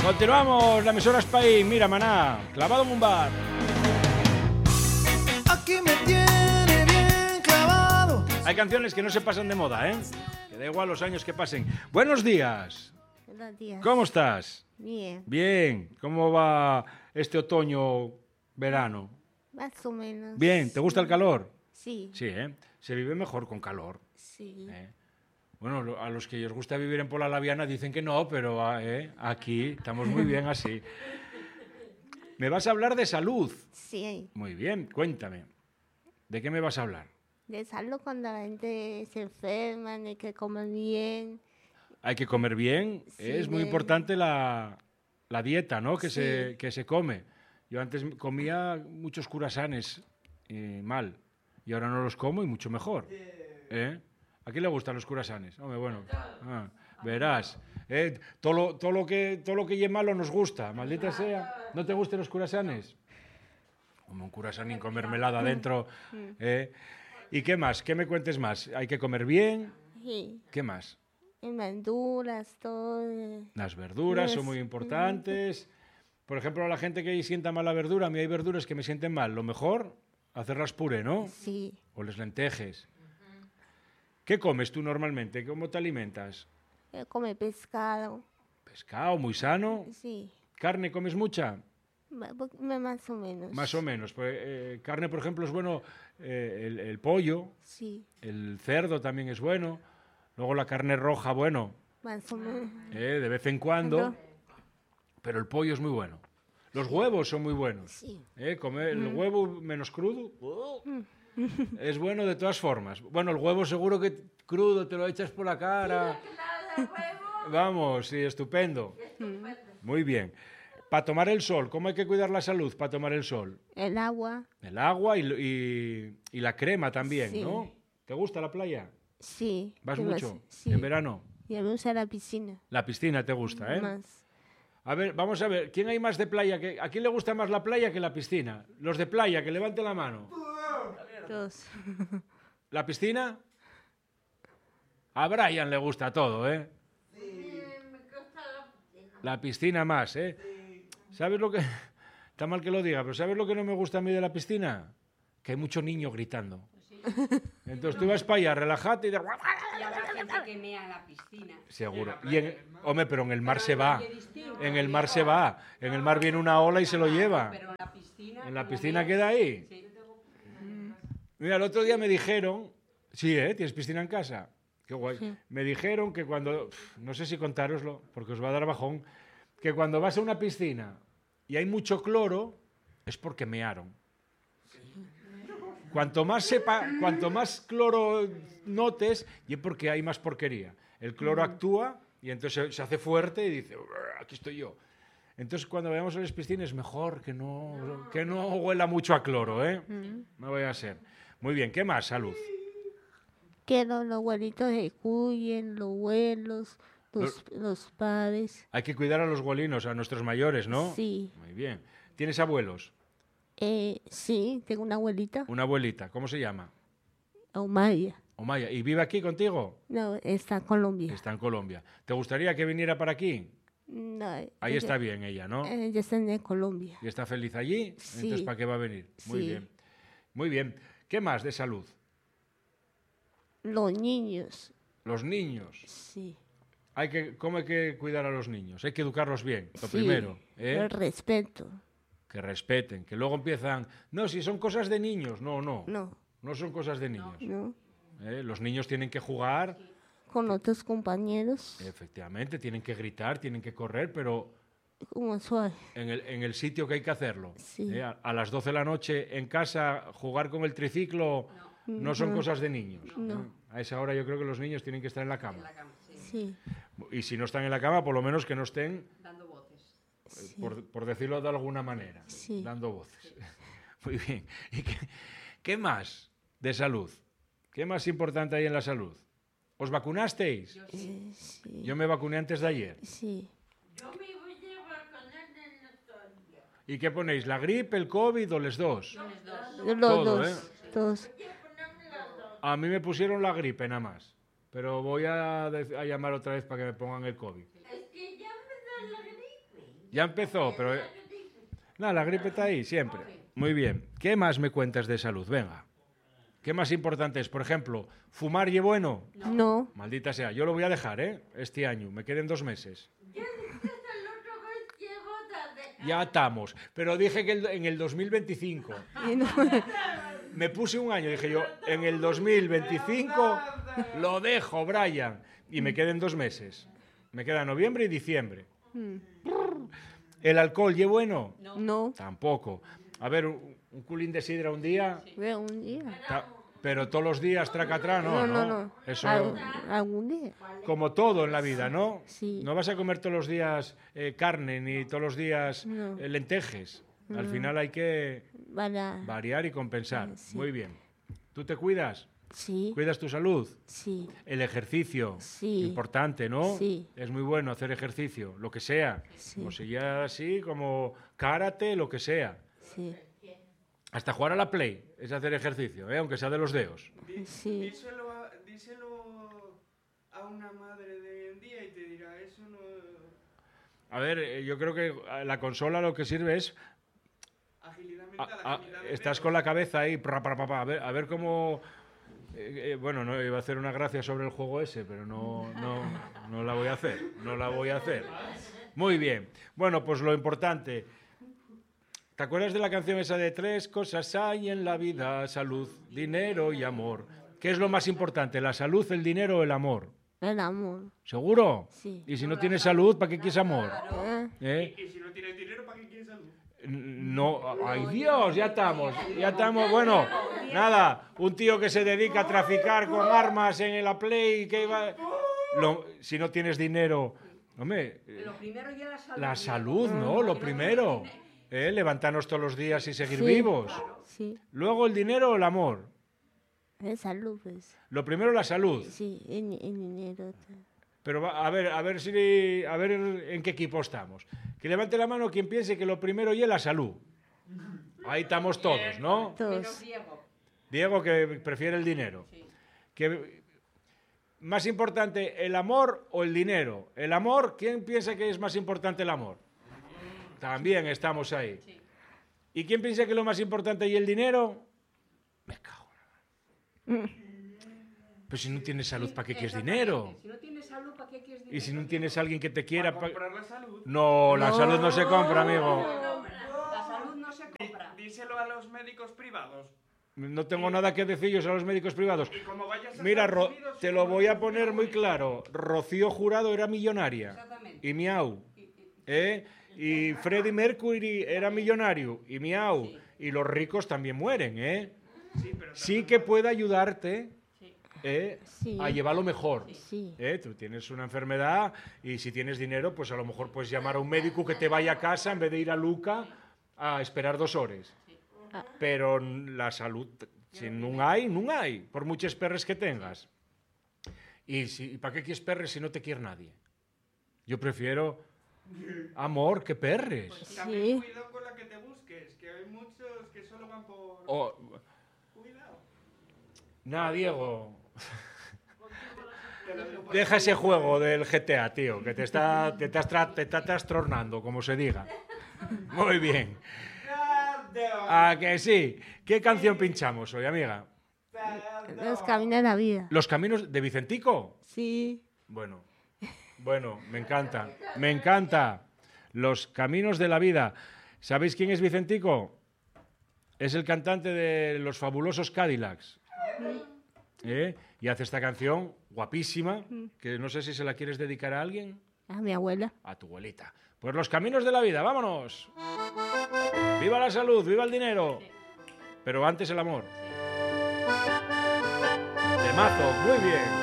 Continuamos, la emisora Spain. Mira, maná, clavado en un bar. Aquí me tiene bien clavado. Hay canciones que no se pasan de moda, ¿eh? Que da igual los años que pasen. Buenos días. Buenos días. ¿Cómo estás? Bien, Bien. ¿Cómo va este otoño, verano? más o menos. Bien. ¿Te gusta el calor? Sí, Sí, ¿eh? Se vive mejor con calor. sí. Bueno, a los que os gusta vivir en Pola Laviana dicen que no, pero aquí estamos muy bien así. ¿Me vas a hablar de salud? Sí, Muy bien, cuéntame. ¿De qué me vas a hablar? de salud cuando la gente se enferma, hay que comer bien. Hay que comer bien. Sí, Es muy de- importante la dieta, ¿no? Que, Sí. que se come. Yo antes comía muchos curasanes mal y ahora no los como y mucho mejor. ¿Eh? ¿A quién le gustan los curasanes? Hombre, bueno, verás. Todo lo que lleve malo nos gusta, maldita sea. ¿No te gustan los curasanes? Como un curasanín con mermelada adentro. ¿Y qué más? ¿Qué me cuentes más? Hay que comer bien. Sí, ¿Qué más? y verduras, todo. Las verduras son Yes. muy importantes. Por ejemplo, a la gente que sienta mal la verdura, a mí hay verduras que me sienten mal. Lo mejor, hacerlas puré, ¿no? Sí, O las lentejas. ¿Qué comes tú normalmente? ¿Cómo te alimentas? come pescado. Pescado, muy sano. Sí, ¿Carne comes mucha? más o menos. Más o menos. Pues, carne, por ejemplo, es bueno el pollo, Sí, el cerdo también es bueno. Luego la carne roja, bueno, más o menos. de vez en cuando. No. Pero el pollo es muy bueno. Los huevos son muy buenos. Sí. Comer el huevo menos crudo es bueno de todas formas. Bueno, el huevo seguro que crudo te lo echas por la cara. Vamos, sí, estupendo. Muy bien. Para tomar el sol, ¿cómo hay que cuidar la salud para tomar el sol? El agua, El agua y la crema también, Sí. ¿no? ¿Te gusta la playa? sí. ¿Vas y mucho Sí. en verano? Y me gusta la piscina. La piscina te gusta, ¿eh? Más. A ver, vamos a ver, ¿quién hay más de playa? ¿A quién le gusta más la playa que la piscina? Los de playa, que levanten la mano. Dos. ¿La piscina? A Brian le gusta todo, ¿eh? La piscina más, ¿eh? ¿Sabes lo que...? Está mal que lo diga, pero ¿sabes lo que no me gusta a mí de la piscina? Que hay mucho niño gritando. Entonces tú vas para allá, relájate y... Y habrá gente que mea en la piscina. Seguro. Hombre, pero en el mar se va. En el mar se va. En el mar viene una ola y se lo lleva. Pero en la piscina... En la como piscina veas- queda ahí. Sí. Mira, el otro día me dijeron... Sí, ¿eh? ¿Tienes piscina en casa? Qué guay. Sí. Me dijeron que cuando... No sé si contároslo, porque os va a dar bajón. Que cuando vas a una piscina y hay mucho cloro, es porque mearon. Cuanto más cloro notes, y es porque hay más porquería. El cloro actúa y entonces se hace fuerte y dice, aquí estoy yo. Entonces cuando vayamos a las piscinas es mejor que no huela mucho a cloro, ¿eh? No vaya a ser. Muy bien, ¿qué más? Salud. Que los abuelitos se cuiden, los abuelos, los padres. Hay que cuidar a los abuelinos, a nuestros mayores, ¿no? Sí. Muy bien. ¿Tienes abuelos? Sí, tengo una abuelita, Una abuelita, ¿cómo se llama? Omaya. Omaya. ¿Y vive aquí contigo? No, está en Colombia. Está en Colombia. ¿Te gustaría que viniera para aquí? No, Ahí está bien ella, ¿no? Ella está en Colombia. ¿Y está feliz allí? Sí. Entonces, ¿para qué va a venir? Muy Sí. bien. Muy bien. ¿Qué más de salud? Los niños, Los niños. sí. ¿Cómo hay que cuidar a los niños? Hay que educarlos bien, lo Sí, primero. el respeto. Que respeten, que luego empiezan... No, si son cosas de niños. No, no. No, No son cosas de niños. no. Los niños tienen que jugar, Con otros compañeros, efectivamente, tienen que gritar, tienen que correr, pero como suave. en el sitio que hay que hacerlo. Sí. A las 12 de la noche en casa, jugar con el triciclo no son cosas de niños. No. A esa hora yo creo que los niños tienen que estar en la cama. La cama, sí. Sí, Y si no están en la cama, por lo menos que no estén, Dando voces. sí. por decirlo de alguna manera, Sí. dando voces. Muy bien. ¿Y qué más de salud? ¿Qué más importante hay en la salud? ¿Os vacunasteis? Sí, Yo me vacuné antes de ayer. sí. ¿Y qué ponéis? ¿La gripe, el COVID o los dos? Los Todo, dos, todos. A mí me pusieron la gripe nada más. Pero voy a llamar otra vez para que me pongan el COVID. Ya empezó, pero... Nada, la gripe está ahí, siempre. Muy bien. ¿Qué más me cuentas de salud? Venga. ¿Qué más importante es? Por ejemplo, ¿fumar y bueno? No. Maldita sea. Yo lo voy a dejar, este año. Me queden 2 meses. Ya estamos. Pero dije que en el 2025. Y no- Me puse un año. Dije yo, en el 2025 lo dejo, Brian. Y me queden 2 meses. Me queda noviembre y diciembre. ¿El alcohol y bueno? No. Tampoco. A ver, un culín de sidra un día, Ve un día. pero todos los días tracatrá, no, No. Eso, Algún día. como todo en la vida, ¿no? Sí. No vas a comer todos los días carne, ni todos los días No. lentejes. Al final hay que Para... variar y compensar. Sí. Muy bien. ¿Tú te cuidas? Sí. ¿Cuidas tu salud? Sí. El ejercicio, Sí. importante, ¿no? Sí. Es muy bueno hacer ejercicio, lo que sea. Sí. Como sea así, como karate, lo que sea. Sí. Hasta jugar a la Play es hacer ejercicio, aunque sea de los dedos. Sí. Díselo a una madre de hoy en día y te dirá, eso no... A ver, yo creo que la consola lo que sirve es... Agilidad mental, agilidad de estás dedos. con la cabeza ahí, a ver cómo... bueno, no iba a hacer una gracia sobre el juego ese, pero no la voy a hacer, no la voy a hacer. Muy bien. Bueno, pues lo importante... ¿Te acuerdas de la canción esa de 3 cosas hay en la vida? Salud, dinero y amor. ¿Qué es lo más importante? ¿La salud, el dinero o el amor? El amor. ¿Seguro? Sí. Y si no tienes salud, ¿para qué quieres amor? ¿Eh? Y si no tienes dinero, ¿para qué quieres salud? No, ay Dios, ya estamos, bueno, nada, un tío que se dedica a traficar con armas en la Play, que va... si no tienes dinero, hombre, Lo primero ya la salud. la salud, ¿no? Lo primero, levantarnos todos los días y seguir Sí. vivos. Sí. Luego el dinero o el amor. Es salud, pues. Lo primero la salud. Sí, en dinero. Pero a ver en qué equipo estamos. Que levante la mano quien piense que lo primero y es la salud. Ahí estamos todos, ¿no? Menos Todos. Diego. Diego que prefiere el dinero. Sí. ¿Más importante el amor o el dinero? El amor, ¿quién piensa que es más importante el amor? También estamos ahí. Sí. ¿Y quién piensa que lo más importante y el dinero? Me cago en la... Pues si no tienes salud, ¿para qué quieres dinero? Si no tienes salud, ¿para qué quieres dinero? Y si no tienes alguien que te quiera... Para comprar la salud. No, la salud no se compra, amigo. La salud no se compra. Díselo a los médicos privados. No tengo nada que decirles a los médicos privados. Y como vayas a Mira, Estados Unidos, te lo voy a poner muy claro. Rocío Jurado era millonaria. Exactamente. Y miau. Y Freddie Mercury era millonario. Y miau. Sí. Y los ricos también mueren, Sí, pero Sí que puede ayudarte Sí. Sí. a llevarlo mejor. Sí. Tú tienes una enfermedad y si tienes dinero, pues a lo mejor puedes llamar a un médico que te vaya a casa en vez de ir a Luca a esperar 2 horas. Pero la salud, si no hay, por muchas perres que tengas. ¿Y para qué quieres perres si no te quiere nadie? Yo prefiero amor que perres. también Sí. cuidado con la que te busques, que hay muchos que solo van por... Cuidado. Nada, Diego. Deja ese juego del GTA, tío, que te está trastornando, como se diga. Muy bien. ¿A que sí? ¿Qué canción pinchamos hoy, amiga? Los caminos de la vida. ¿Los caminos de Vicentico? Sí. Bueno, me encanta. Los caminos de la vida. ¿Sabéis quién es Vicentico? Es el cantante de Los Fabulosos Cadillacs. Y hace esta canción guapísima, que no sé si se la quieres dedicar a alguien. A mi abuela. A tu abuelita. Pues los caminos de la vida, vámonos. Viva la salud, viva el dinero. Pero antes el amor. De mazo, muy bien.